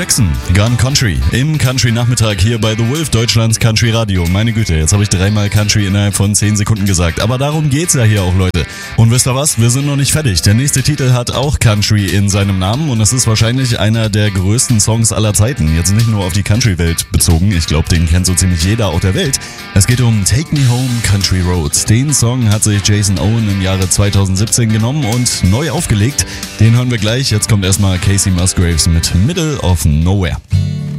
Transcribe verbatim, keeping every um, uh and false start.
Jackson, Gun Country, im Country-Nachmittag hier bei The Wolf, Deutschlands Country-Radio. Meine Güte, jetzt habe ich dreimal Country innerhalb von zehn Sekunden gesagt. Aber darum geht's ja hier auch, Leute. Und wisst ihr was? Wir sind noch nicht fertig. Der nächste Titel hat auch Country in seinem Namen und es ist wahrscheinlich einer der größten Songs aller Zeiten. Jetzt nicht nur auf die Country-Welt bezogen, ich glaube, den kennt so ziemlich jeder auf der Welt. Es geht um Take Me Home Country Roads. Den Song hat sich Jason Owen im Jahre zweitausendsiebzehn genommen und neu aufgelegt. Den hören wir gleich. Jetzt kommt erstmal Casey Musgraves mit Middle of Nowhere.